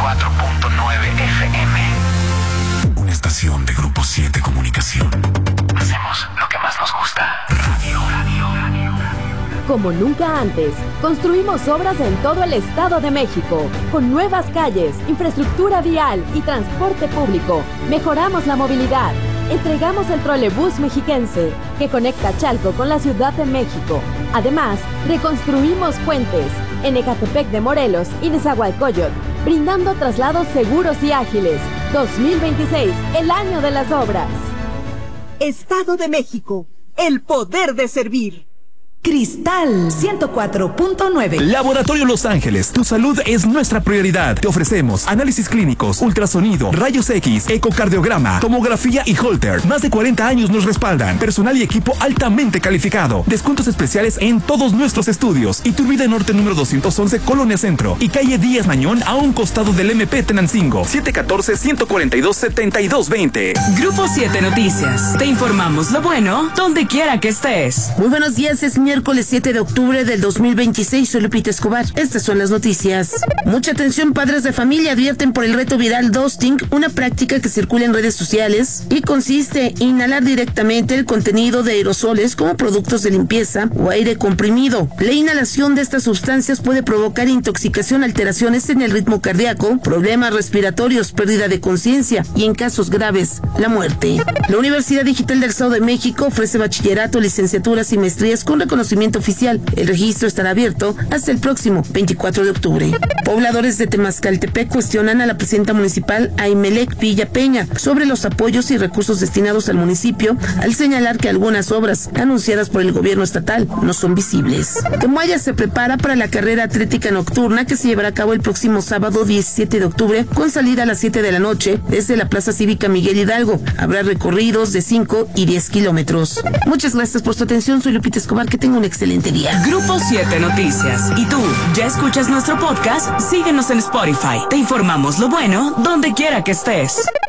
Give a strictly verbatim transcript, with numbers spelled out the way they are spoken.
cuatro punto nueve F M. Una estación de Grupo siete Comunicación. Hacemos lo que más nos gusta. Radio, radio, radio. Como nunca antes, construimos obras en todo el Estado de México, con nuevas calles, infraestructura vial y transporte público. Mejoramos la movilidad. Entregamos el trolebús mexiquense, que conecta Chalco con la Ciudad de México. Además, reconstruimos puentes en Ecatepec de Morelos y Nezahualcóyotl, brindando traslados seguros y ágiles. dos mil veintiséis, el año de las obras. Estado de México, el poder de servir. Cristal ciento cuatro punto nueve. Laboratorio Los Ángeles, tu salud es nuestra prioridad. Te ofrecemos análisis clínicos, ultrasonido, rayos X, ecocardiograma, tomografía y Holter. Más de cuarenta años nos respaldan. Personal y equipo altamente calificado. Descuentos especiales en todos nuestros estudios. Iturbide Norte número doscientos once, Colonia Centro. Y calle Díaz Mañón, a un costado del M P Tenancingo. siete uno cuatro, uno cuatro dos, siete dos dos cero. Grupo siete Noticias. Te informamos lo bueno donde quiera que estés. Muy buenos días, es miércoles siete de octubre del dos mil veintiséis. Soy Lupita Escobar. Estas son las noticias. Mucha atención, padres de familia advierten por el reto viral Dusting, una práctica que circula en redes sociales y consiste en inhalar directamente el contenido de aerosoles como productos de limpieza o aire comprimido. La inhalación de estas sustancias puede provocar intoxicación, alteraciones en el ritmo cardíaco, problemas respiratorios, pérdida de conciencia y, en casos graves, la muerte. La Universidad Digital del Estado de México ofrece bachillerato, licenciaturas y maestrías con reconocimiento oficial. El registro estará abierto hasta el próximo veinticuatro de octubre. Pobladores de Temascaltepec cuestionan a la presidenta municipal Aimelec Villa Peña sobre los apoyos y recursos destinados al municipio, al señalar que algunas obras anunciadas por el gobierno estatal no son visibles. Temuaya se prepara para la carrera atlética nocturna que se llevará a cabo el próximo sábado diecisiete de octubre con salida a las siete de la noche desde la Plaza Cívica Miguel Hidalgo. Habrá recorridos de cinco y diez kilómetros. Muchas gracias por su atención. Soy Lupita Escobar. Que tenga un excelente día. Grupo siete Noticias. ¿Y tú ya escuchas nuestro podcast? Síguenos en Spotify. Te informamos lo bueno donde quiera que estés.